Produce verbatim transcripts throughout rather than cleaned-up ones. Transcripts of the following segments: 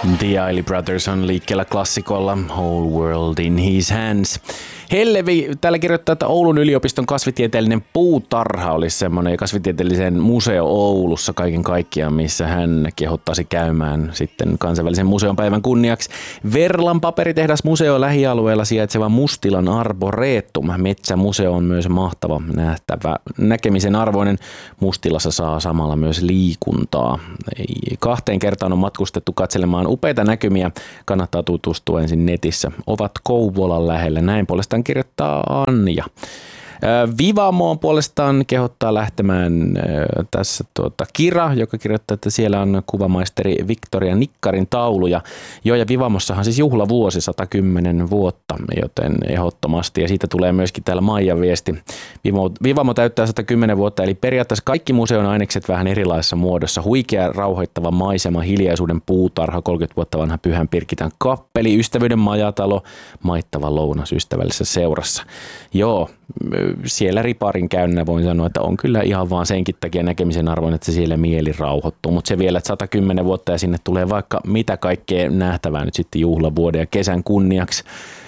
The Isley Brothers on liikkeellä klassikolla Whole World in His Hands. Hellevi täällä kirjoittaa, että Oulun yliopiston kasvitieteellinen puutarha olisi semmoinen kasvitieteellisen museo Oulussa kaiken kaikkiaan, missä hän kehottaisi käymään sitten kansainvälisen museon päivän kunniaksi. Verlan paperitehdas museo lähialueella sijaitseva Mustilan Arboretum. Metsämuseo on myös mahtava nähtävä, näkemisen arvoinen. Mustilassa saa samalla myös liikuntaa. Kahteen kertaan on matkustettu katselemaan upeita näkymiä. Kannattaa tutustua ensin netissä. Ovat Kouvolan lähellä. Näin puolestaan kirjoittaa Anja. Vivamo puolestaan kehottaa lähtemään tässä tuota Kira, joka kirjoittaa, että siellä on kuvamaisteri Victoria Nikkarin tauluja. Joo, ja Vivamossahan siis juhlavuosi sata kymmenen vuotta, joten ehdottomasti. Ja siitä tulee myöskin täällä Maijan viesti. Vivamo, Vivamo täyttää sata kymmenen vuotta, eli periaatteessa kaikki museon ainekset vähän erilaisessa muodossa. Huikea, rauhoittava maisema, hiljaisuuden puutarha, kolmekymmentä vuotta vanha Pyhän Pirkitän kappeli, ystävyyden majatalo, maittava lounas ystävällisessä seurassa. Joo, siellä riparin käynnä voin sanoa, että on kyllä ihan vaan senkin takia näkemisen arvoinen, että se siellä mieli rauhoittuu. Mutta se vielä, että sata kymmenen vuotta ja sinne tulee vaikka mitä kaikkea nähtävää nyt sitten juhlavuoden ja kesän kunniaksi.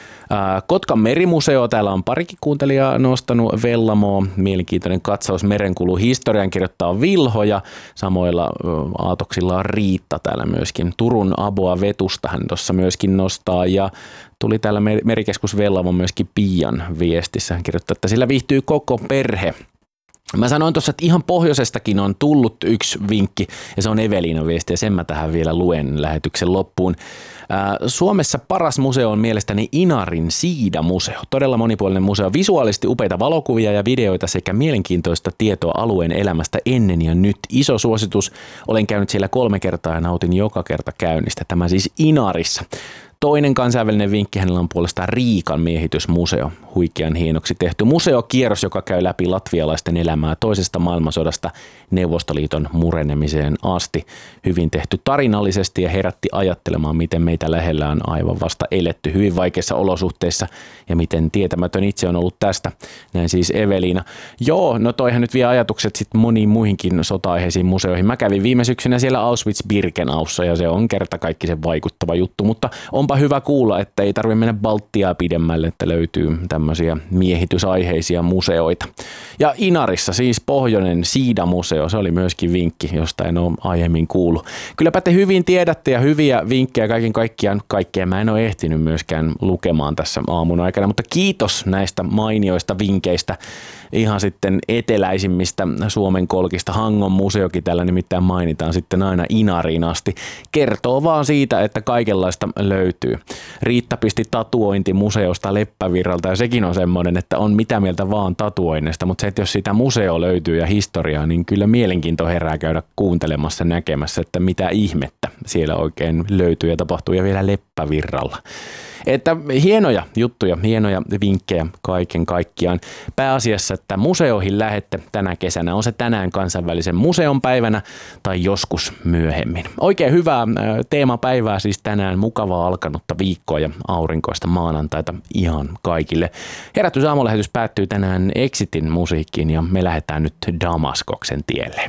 Kotkan merimuseo, täällä on parikin kuuntelijaa nostanut. Vellamoa, mielenkiintoinen katsaus merenkulun historian, kirjoittaa Vilho, ja samoilla aatoksilla on Riitta täällä myöskin. Turun Aboa Vetusta hän tuossa myöskin nostaa, ja tuli täällä merikeskus Vellamo myöskin Pian viestissä. Hän kirjoittaa, että sillä viihtyy koko perhe. Mä sanoin tuossa, että ihan pohjoisestakin on tullut yksi vinkki, ja se on Eveliinan viesti, ja sen mä tähän vielä luen lähetyksen loppuun. Suomessa paras museo on mielestäni Inarin Siidamuseo. Todella monipuolinen museo, visuaalisesti upeita valokuvia ja videoita sekä mielenkiintoista tietoa alueen elämästä ennen ja nyt. Iso suositus. Olen käynyt siellä kolme kertaa ja nautin joka kerta käynnistä. Tämä siis Inarissa. Toinen kansainvälinen vinkki hänellä on puolestaan Riikan miehitysmuseo. Huikean hienoksi tehty museokierros, joka käy läpi latvialaisten elämää toisesta maailmansodasta Neuvostoliiton murenemiseen asti. Hyvin tehty tarinallisesti ja herätti ajattelemaan, miten meitä lähellä on aivan vasta eletty hyvin vaikeissa olosuhteissa ja miten tietämätön itse on ollut tästä. Näin siis Eveliina. Joo, no toihan nyt vie ajatukset sitten moniin muihinkin sota-aiheisiin museoihin. Mä kävin viime syksynä siellä Auschwitz-Birkenaussa ja se on kertakaikkisen vaikuttava juttu, mutta onpa hyvä kuulla, että ei tarvitse mennä Baltiaa pidemmälle, että löytyy tämmöisiä miehitysaiheisia museoita. Ja Inarissa siis pohjoinen Siidamuseo, se oli myöskin vinkki, josta en ole aiemmin kuullut. Kylläpä te hyvin tiedätte ja hyviä vinkkejä kaiken kaikkiaan. Kaikkea mä en ole ehtinyt myöskään lukemaan tässä aamun aikana, mutta kiitos näistä mainioista vinkkeistä. Ihan sitten eteläisimmistä Suomen kolkista. Hangon museokin täällä nimittäin mainitaan sitten aina Inariin asti. Kertoo vaan siitä, että kaikenlaista löytyy. Riitta pisti tatuointimuseosta Leppävirralta ja sekin on semmoinen, että on mitä mieltä vaan tatuoinnista, mutta se, että jos sitä museo löytyy ja historiaa, niin kyllä mielenkiinto herää käydä kuuntelemassa näkemässä, että mitä ihmettä siellä oikein löytyy ja tapahtuu ja vielä Leppävirralla. Että hienoja juttuja, hienoja vinkkejä kaiken kaikkiaan. Pääasiassa, että museoihin lähette tänä kesänä. On se tänään kansainvälisen museon päivänä tai joskus myöhemmin. Oikein hyvää teemapäivää siis tänään. Mukavaa alkanutta viikkoa ja aurinkoista maanantaita ihan kaikille. Herätys aamulähetys päättyy tänään Exitin musiikkiin ja me lähdetään nyt Damaskoksen tielle.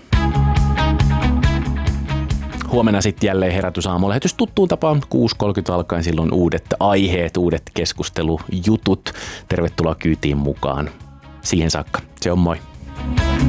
Huomenna sitten jälleen herätys aamulähetys tuttuun tapaan kuusi kolmekymmentä alkaen, silloin uudet aiheet, uudet keskustelujutut. Tervetuloa kyytiin mukaan. Siihen saakka. Se on moi.